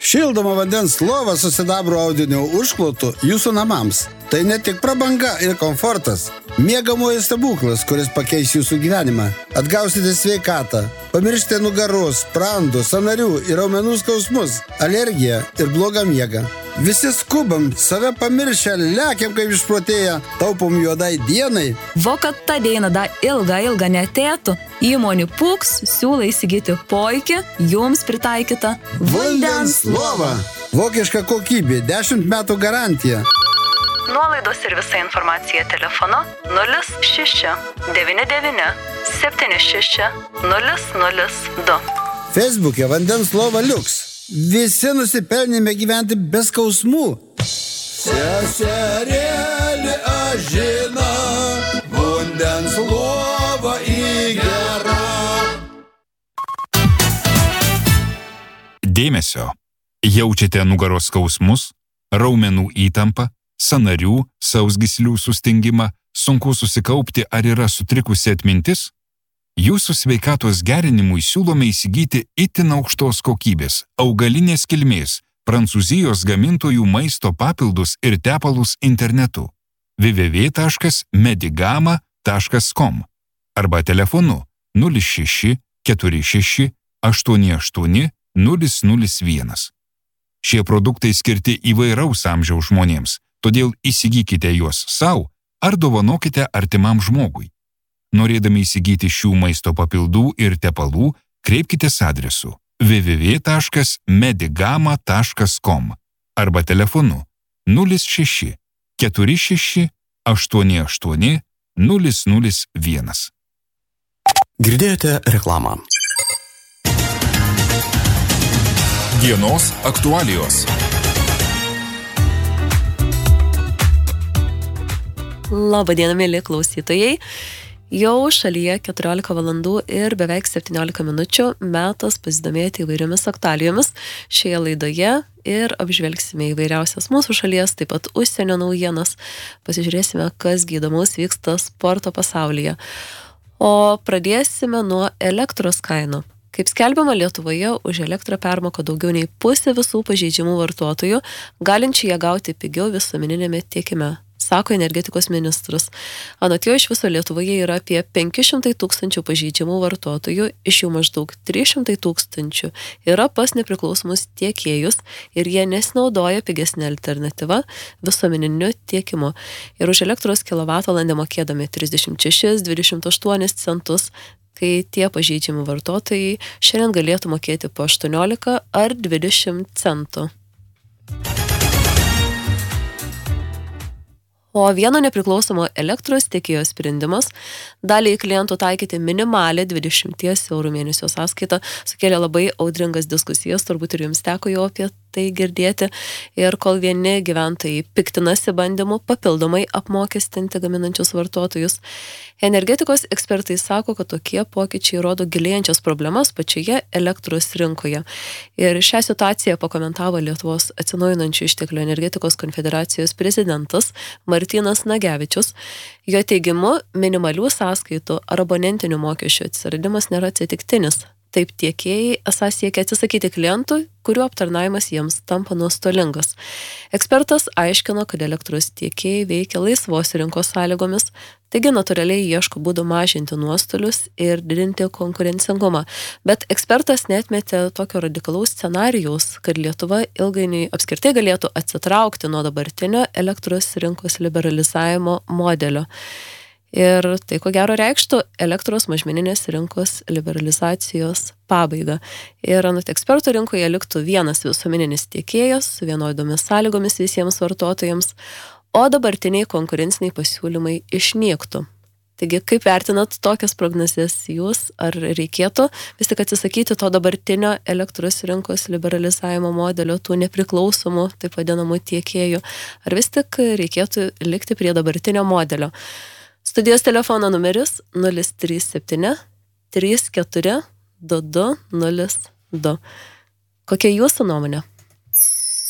Šildoma vandens lova su sidabro audinio užklotu jūsų namams. Tai ne tik prabanga ir komfortas. Miegamojo stebuklas, kuris pakeis jūsų gyvenimą. Atgausite sveikatą. Pamiršite nugaros, sprandų, sąnarių ir raumenų skausmus, alergiją ir blogą miegą. Visi skubam, save pamiršę, lekiam kaip išprotėję, taupom juodai dienai. Kad ta diena da ilga netėtų, įmonių Puks siūlo įsigyti puikią, jums pritaikytą vandens lovą. Vokiška kokybė, 10 metų garantija. Nuolaidos ir visa informacija telefonu 06 99 76 002. Facebook'e vandens lova liuks. Visi nusipelnėme gyventi be skausmų. Seserėlė ažina, vandens lova įgera. Dėmesio. Jaučiate nugaros skausmus, raumenų įtampą, sąnarių, sausgyslių sustingimą, sunku susikaupti ar yra sutrikusi atmintis? Jūsų sveikatos gerinimui siūlome įsigyti itin aukštos kokybės, augalinės kilmės, Prancūzijos gamintojų maisto papildus ir tepalus internetu www.medigama.com arba telefonu 06 46 88 001. Šie produktai skirti įvairaus amžiaus žmonėms, todėl įsigykite juos savo ar dovanokite artimam žmogui. Norėdami įsigyti šių maisto papildų ir tepalų, kreipkitės adresu www.medigama.com arba telefonu 06 46 88 001. Girdėjote reklamą. Dienos aktualijos. Labadiena, mėly klausytojai. Jau šalyje 14 valandų ir beveik 17 minučių, metas pasidomėti įvairiomis aktualijomis šioje laidoje ir apžvelgsime įvairiausias mūsų šalies, taip pat užsienio naujienas. Pasižiūrėsime, kas įdomaus vyksta sporto pasaulyje. O pradėsime nuo elektros kainų. Kaip skelbiama, Lietuvoje už elektrą permoka daugiau nei pusė visų pažeidžiamų vartotojų, galinčių ją gauti pigiau visuomeninėme tiekime, sako energetikos ministras. Anot jo, iš viso Lietuvoje yra apie 500 tūkstančių pažeidžiamų vartotojų, iš jų maždaug 300 tūkstančių yra pas nepriklausomus tiekėjus ir jie nesinaudoja pigesnė alternatyva visuomeniniu tiekimu. Ir už elektros kilovatvalandę mokėdami 36,28 centus, kai tie pažeidžiami vartotojai šiandien galėtų mokėti po 18 ar 20 centų. O vieno nepriklausomo elektros tiekėjo sprendimas daliai klientų taikyti minimalę 20 eurų mėnesio sąskaitą sukėlė labai audringas diskusijas, turbūt ir jums teko jau apie tai girdėti. Ir kol vieni gyventojai piktinasi bandymu papildomai apmokestinti gaminančius vartotojus, energetikos ekspertai sako, kad tokie pokyčiai rodo gilėjančias problemas pačioje elektros rinkoje. Ir šią situaciją pakomentavo Lietuvos atsinaujinančių išteklių energetikos konfederacijos prezidentas Martynas Nagevičius. Jo teigimu, minimalių sąskaitų ar abonentinių mokesčių atsiradimas nėra atsitiktinis. Taip tiekėjai esą siekia atsisakyti klientų, kurių aptarnavimas jiems tampa nuostolingas. Ekspertas aiškino, kad elektros tiekėjai veikia laisvos rinkos sąlygomis, taigi natūraliai ieško būdų mažinti nuostolius ir didinti konkurencingumą. Bet ekspertas neatmetė tokio radikalaus scenarijaus, kad Lietuva ilgainiui apskritai galėtų atsitraukti nuo dabartinio elektros rinkos liberalizavimo modelio. Ir tai, ko gero, reikštų elektros mažmeninės rinkos liberalizacijos pabaigą. Ir anot ekspertų rinkoje liktų vienas visuomeninis tiekėjas su vienodomis sąlygomis visiems vartotojams, o dabartiniai konkurenciniai pasiūlymai išnyktų. Taigi, kaip vertinat tokias prognozes jūs, ar reikėtų vis tik atsisakyti to dabartinio elektros rinkos liberalizavimo modelio, tų nepriklausomų, taip vadinamų tiekėjų, ar vis tik reikėtų likti prie dabartinio modelio? Studijos telefono numeris 037 34 22 02. Kokia jūsų nuomonė?